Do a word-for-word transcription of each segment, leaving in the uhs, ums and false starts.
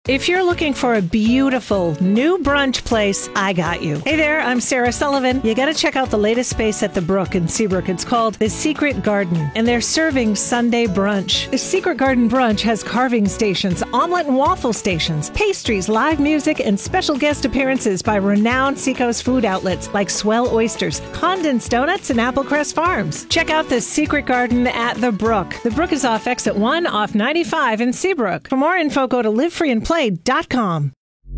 If you're looking for a beautiful new brunch place, I got you. Hey there, I'm Sarah Sullivan. You got to check out the latest space at the Brook in Seabrook. It's called The Secret Garden, and they're serving Sunday brunch. The Secret Garden brunch has carving stations, omelet and waffle stations, pastries, live music, and special guest appearances by renowned Seacoast food outlets like Swell Oysters, Condon's Donuts, and Applecrest Farms. Check out The Secret Garden at the Brook. The Brook is off Exit one off ninety-five in Seabrook. For more info, go to live free and play dot com.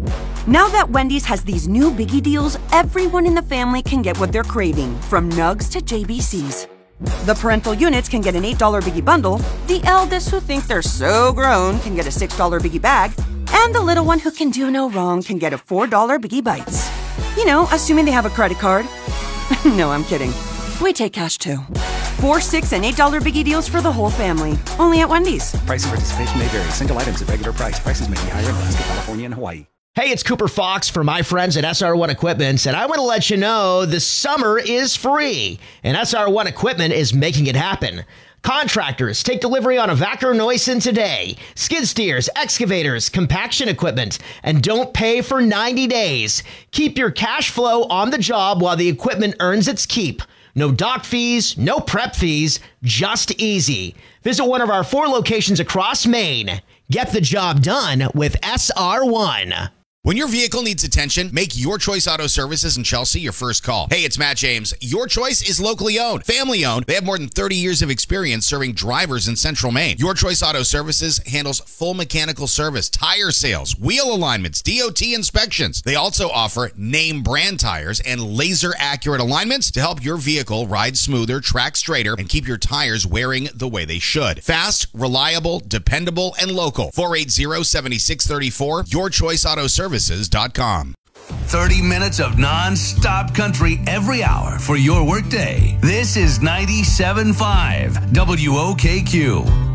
Now that Wendy's has these new biggie deals, everyone in the family can get what they're craving, from nugs to J B Cs. The parental units can get an eight dollar biggie bundle, the eldest who think they're so grown can get a six dollar biggie bag, and the little one who can do no wrong can get a four dollar biggie bites. You know, assuming they have a credit card. No, I'm kidding. We take cash too. Four, six, and eight dollar biggie deals for the whole family. Only at Wendy's. Price and participation may vary. Single items at regular price. Prices may be higher in Alaska, California, and Hawaii. Hey, it's Cooper Fox for my friends at S R one Equipment, and I want to let you know the summer is free, and S R one Equipment is making it happen. Contractors, take delivery on a Vacker Neuson today. Skid steers, excavators, compaction equipment, and don't pay for ninety days. Keep your cash flow on the job while the equipment earns its keep. No dock fees, no prep fees, just easy. Visit one of our four locations across Maine. Get the job done with S R one. When your vehicle needs attention, make Your Choice Auto Services in Chelsea your first call. Hey, it's Matt James. Your Choice is locally owned, family owned. They have more than thirty years of experience serving drivers in Central Maine. Your Choice Auto Services handles full mechanical service, tire sales, wheel alignments, D O T inspections. They also offer name brand tires and laser accurate alignments to help your vehicle ride smoother, track straighter, and keep your tires wearing the way they should. Fast, reliable, dependable, and local. four eight zero, seven six three four, your choice auto services dot com. thirty minutes of non-stop country every hour for your workday. This is ninety-seven point five W O K Q.